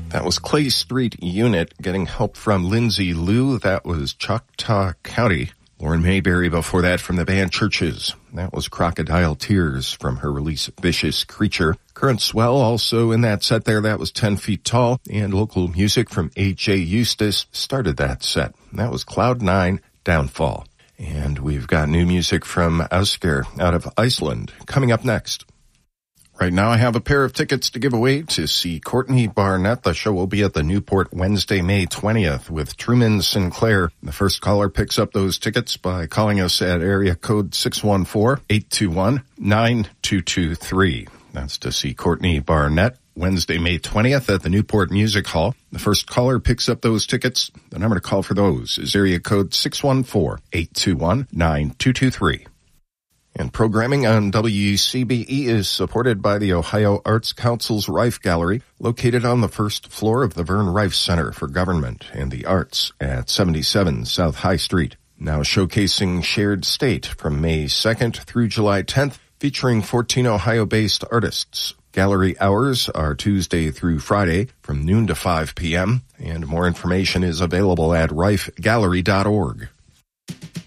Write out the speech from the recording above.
That was Clay Street Unit getting help from Lindsay Liu. That was Choctaw County. Lauren Mayberry before that from the band Churches. That was Crocodile Tears from her release Vicious Creature. Current Swell also in that set there. That was 10 Feet Tall. And local music from A.J. Eustace started that set. That was Cloud 9 Downfall. And we've got new music from Ásgeir out of Iceland coming up next. Right now I have a pair of tickets to give away to see Courtney Barnett. The show will be at the Newport Wednesday, May 20th with Truman Sinclair. The first caller picks up those tickets by calling us at area code 614-821-9223. That's to see Courtney Barnett Wednesday, May 20th at the Newport Music Hall. The first caller picks up those tickets. The number to call for those is area code 614-821-9223. And programming on WCBE is supported by the Ohio Arts Council's Rife Gallery, located on the first floor of the Vern Rife Center for Government and the Arts at 77 South High Street. Now showcasing Shared State from May 2nd through July 10th, featuring 14 Ohio-based artists. Gallery hours are Tuesday through Friday from noon to 5 p.m., and more information is available at rifegallery.org.